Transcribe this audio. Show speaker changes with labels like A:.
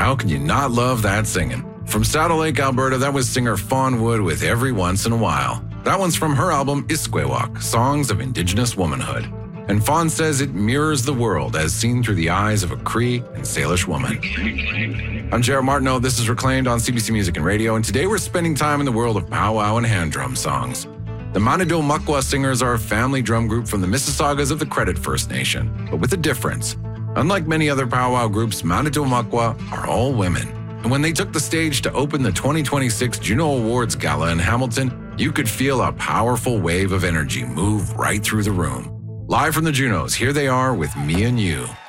A: how can you not love that singing? From Saddle Lake, Alberta, that was singer Fawn Wood with Every Once in a While. That one's from her album Iskwewak, Songs of Indigenous Womanhood. And Fawn says it mirrors the world as seen through the eyes of a Cree and Salish woman. I'm Jared Martineau. This is Reclaimed on CBC Music and Radio, and today we're spending time in the world of powwow and hand drum songs. The Manito Makwa Singers are a family drum group from the Mississaugas of the Credit First Nation, but with a difference. Unlike many other powwow groups, Manito Makwa are all women. And when they took the stage to open the 2026 Juno Awards Gala in Hamilton, you could feel a powerful wave of energy move right through the room. Live from the Junos, here they are with Me and You.